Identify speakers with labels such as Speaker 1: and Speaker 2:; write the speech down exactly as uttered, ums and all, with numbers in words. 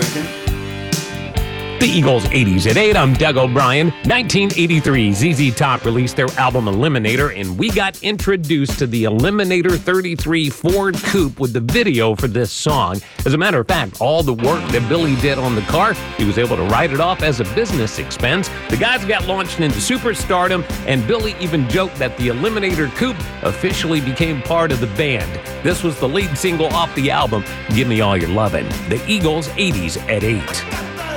Speaker 1: version.
Speaker 2: The Eagles' eighties at eight. I'm Doug O'Brien. nineteen eighty-three, Z Z Top released their album Eliminator, and we got introduced to the Eliminator thirty-three Ford Coupe with the video for this song. As a matter of fact, all the work that Billy did on the car, he was able to write it off as a business expense. The guys got launched into superstardom, and Billy even joked that the Eliminator Coupe officially became part of the band. This was the lead single off the album, Give Me All Your Lovin'. The Eagles' eighties at eight.